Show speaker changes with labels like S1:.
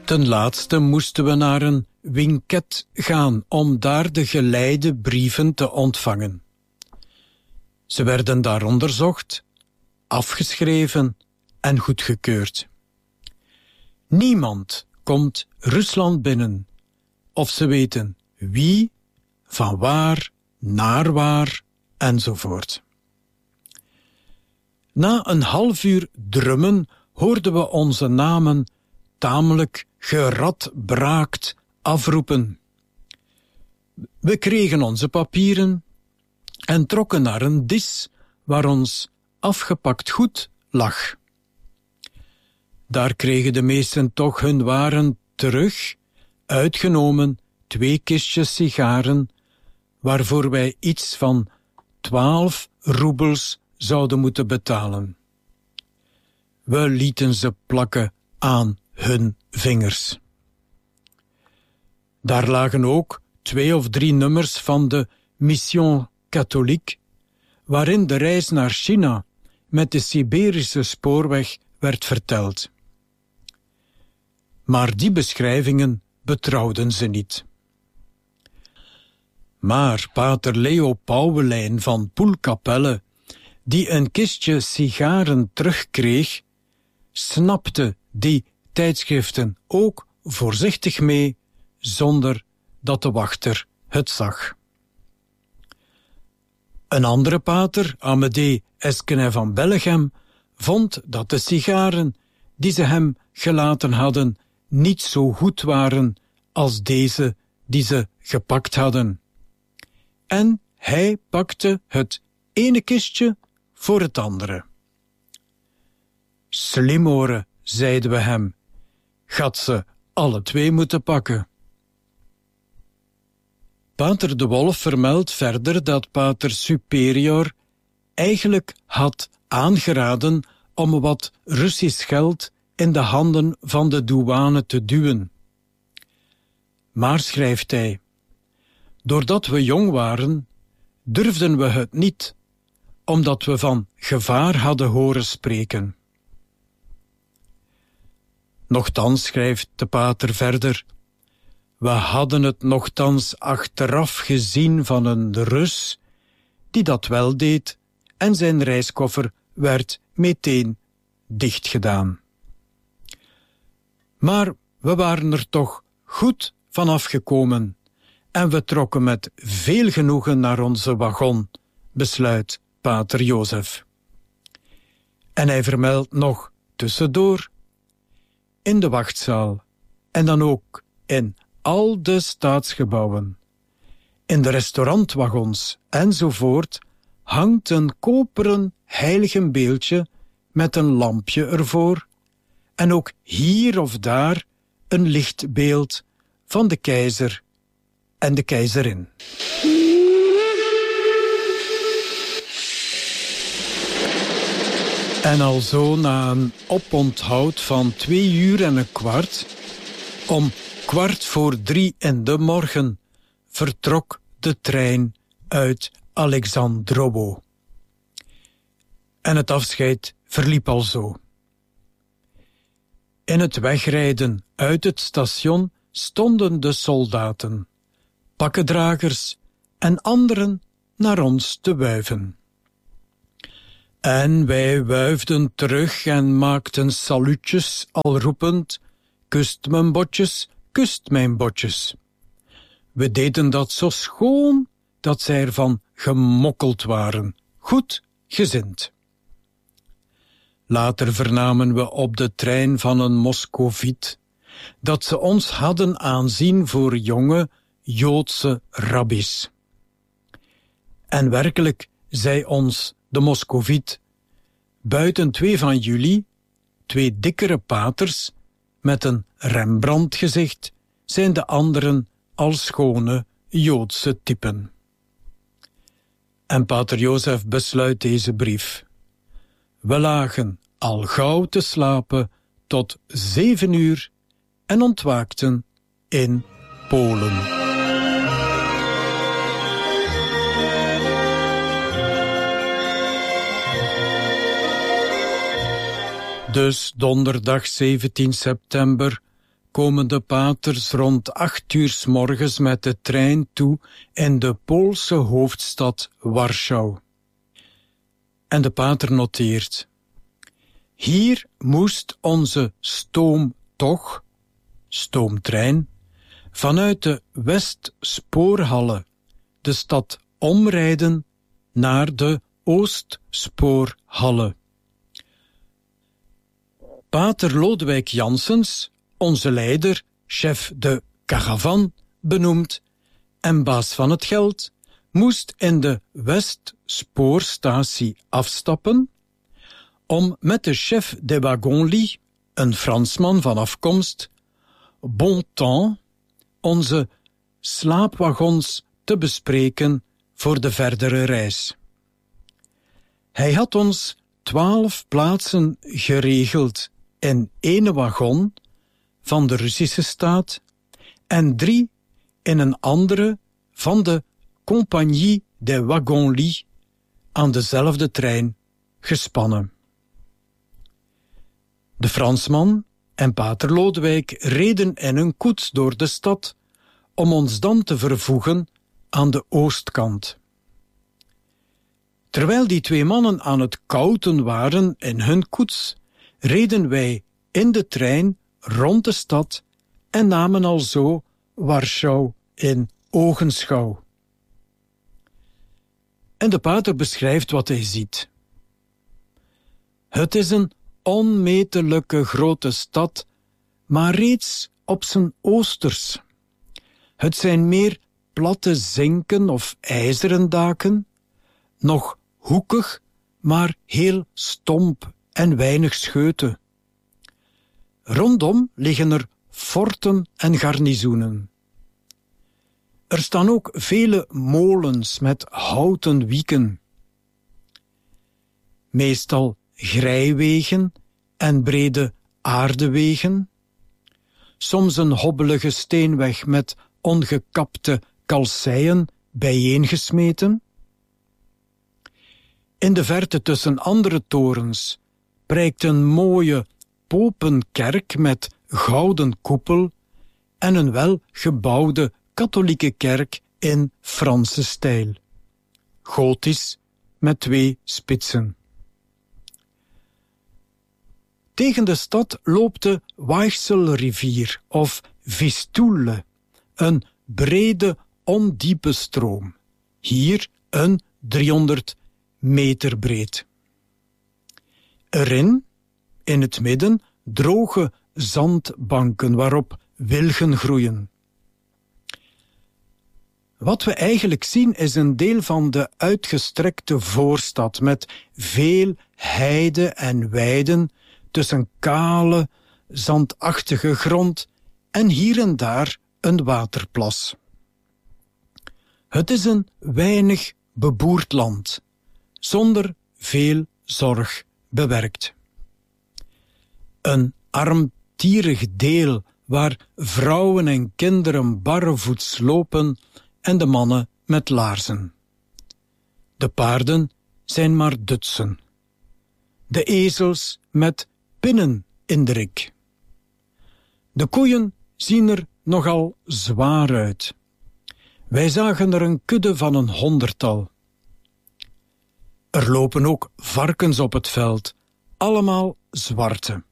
S1: Ten laatste moesten we naar een winket gaan om daar de geleide brieven te ontvangen. Ze werden daar onderzocht, afgeschreven en goedgekeurd. Niemand komt Rusland binnen of ze weten wie, van waar, naar waar enzovoort. Na een half uur drummen hoorden we onze namen tamelijk geradbraakt afroepen. We kregen onze papieren en trokken naar een dis waar ons afgepakt goed lag. Daar kregen de meesten toch hun waren terug, uitgenomen 2 kistjes sigaren, waarvoor wij iets van 12 roebels zouden moeten betalen. We lieten ze plakken aan hun vingers. Daar lagen ook 2 of 3 nummers van de Mission Catholique, waarin de reis naar China met de Siberische spoorweg werd verteld. Maar die beschrijvingen betrouwden ze niet. Maar pater Leo Pauwelijn van Poelkapelle, die een kistje sigaren terugkreeg, snapte die tijdschriften ook voorzichtig mee, zonder dat de wachter het zag. Een andere pater, Amédée Esquenet van Bellegem, vond dat de sigaren die ze hem gelaten hadden niet zo goed waren als deze die ze gepakt hadden. En hij pakte het ene kistje voor het andere. Slimoren, zeiden we hem, gaat ze alle 2 moeten pakken. Pater de Wolf vermeldt verder dat pater Superior eigenlijk had aangeraden om wat Russisch geld in de handen van de douane te duwen. Maar, schrijft hij, doordat we jong waren, durfden we het niet, omdat we van gevaar hadden horen spreken. Nochtans, schrijft de pater verder, we hadden het nochtans achteraf gezien van een Rus die dat wel deed en zijn reiskoffer werd meteen dichtgedaan. Maar we waren er toch goed van afgekomen en we trokken met veel genoegen naar onze wagon, besluit pater Jozef. En hij vermeldt nog tussendoor, in de wachtzaal en dan ook in al de staatsgebouwen, in de restaurantwagons enzovoort, hangt een koperen heiligenbeeldje met een lampje ervoor en ook hier of daar een lichtbeeld van de keizer en de keizerin. En alzo na een oponthoud van 2 uur en een kwart, om 2:15 in de morgen, vertrok de trein uit Alexandrovo. En het afscheid verliep alzo. In het wegrijden uit het station stonden de soldaten, pakkendragers en anderen naar ons te wuiven. En wij wuifden terug en maakten salutjes, al roepend, kust mijn botjes, kust mijn botjes. We deden dat zo schoon, dat zij ervan gemokkeld waren, goed gezind. Later vernamen we op de trein van een Moscoviet dat ze ons hadden aanzien voor jonge Joodse rabbies. En werkelijk zei ons de Moscoviet, buiten 2 van jullie, 2 dikkere paters met een Rembrandt-gezicht, zijn de anderen al schone Joodse typen. En pater Jozef besluit deze brief. We lagen al gauw te slapen tot 7 uur en ontwaakten in Polen. Dus donderdag 17 september komen de paters rond 8 uur 's morgens met de trein toe in de Poolse hoofdstad Warschau. En de pater noteert: hier moest onze stoomtrein, vanuit de Westspoorhalle de stad omrijden naar de Oostspoorhalle. Pater Lodewijk Janssens, onze leider, chef de caravan benoemd en baas van het geld, moest in de Westspoorstatie afstappen om met de chef des wagons-lits, een Fransman van afkomst, Bontemps, onze slaapwagons te bespreken voor de verdere reis. Hij had ons 12 plaatsen geregeld in 1 wagon van de Russische staat en 3 in een andere van de Compagnie des Wagons-lits aan dezelfde trein gespannen. De Fransman en pater Lodewijk reden in een koets door de stad om ons dan te vervoegen aan de oostkant. Terwijl die 2 mannen aan het kouten waren in hun koets, reden wij in de trein rond de stad en namen alzo Warschau in ogenschouw. En de pater beschrijft wat hij ziet. Het is een onmetelijke grote stad, maar reeds op zijn oosters. Het zijn meer platte zinken of ijzeren daken, nog hoekig, maar heel stomp en weinig scheuten. Rondom liggen er forten en garnizoenen. Er staan ook vele molens met houten wieken. Meestal grijwegen en brede aardewegen, soms een hobbelige steenweg met ongekapte kalseien bijeengesmeten. In de verte tussen andere torens prijkt een mooie popenkerk met gouden koepel en een welgebouwde katholieke kerk in Franse stijl, gotisch met 2 spitsen. Tegen de stad loopt de Weichselrivier of Vistule, een brede, ondiepe stroom, hier een 300 meter breed. Erin, in het midden, droge zandbanken waarop wilgen groeien. Wat we eigenlijk zien is een deel van de uitgestrekte voorstad met veel heide en weiden tussen kale, zandachtige grond en hier en daar een waterplas. Het is een weinig beboerd land, zonder veel zorg bewerkt. Een armtierig deel waar vrouwen en kinderen barrevoets lopen en de mannen met laarzen. De paarden zijn maar dutsen. De ezels met pinnen in de rik. De koeien zien er nogal zwaar uit. Wij zagen er een kudde van een 100-tal. Er lopen ook varkens op het veld, allemaal zwarte.